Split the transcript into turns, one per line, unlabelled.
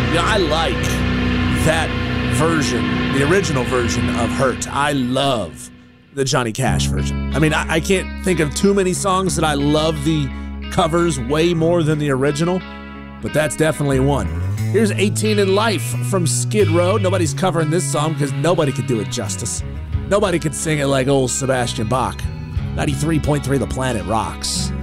Yeah, I like that version, the original version of Hurt. I love the Johnny Cash version. I mean, I can't think of too many songs that I love the covers way more than the original, but that's definitely one. Here's 18 in Life from Skid Row. Nobody's covering this song because nobody could do it justice. Nobody could sing it like old Sebastian Bach. 93.3 The Planet rocks.